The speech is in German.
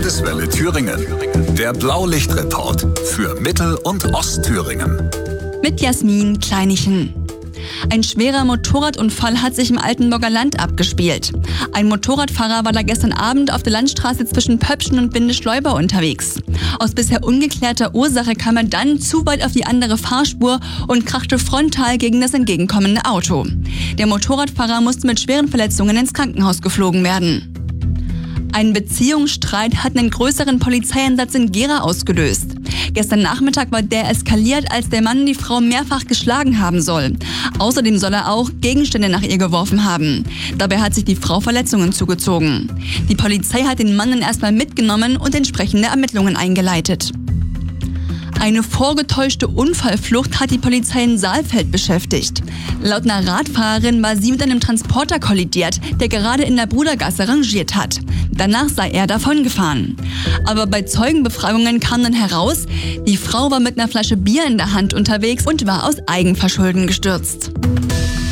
Landeswelle Thüringen. Der Blaulichtreport für Mittel- und Ostthüringen. Mit Jasmin Kleinichen. Ein schwerer Motorradunfall hat sich im Altenburger Land abgespielt. Ein Motorradfahrer war da gestern Abend auf der Landstraße zwischen Pöppchen und Windeschleuber unterwegs. Aus bisher ungeklärter Ursache kam er dann zu weit auf die andere Fahrspur und krachte frontal gegen das entgegenkommende Auto. Der Motorradfahrer musste mit schweren Verletzungen ins Krankenhaus geflogen werden. Ein Beziehungsstreit hat einen größeren Polizeieinsatz in Gera ausgelöst. Gestern Nachmittag war der eskaliert, als der Mann die Frau mehrfach geschlagen haben soll. Außerdem soll er auch Gegenstände nach ihr geworfen haben. Dabei hat sich die Frau Verletzungen zugezogen. Die Polizei hat den Mann dann erstmal mitgenommen und entsprechende Ermittlungen eingeleitet. Eine vorgetäuschte Unfallflucht hat die Polizei in Saalfeld beschäftigt. Laut einer Radfahrerin war sie mit einem Transporter kollidiert, der gerade in der Brudergasse rangiert hat. Danach sei er davongefahren. Aber bei Zeugenbefragungen kam dann heraus, die Frau war mit einer Flasche Bier in der Hand unterwegs und war aus Eigenverschulden gestürzt.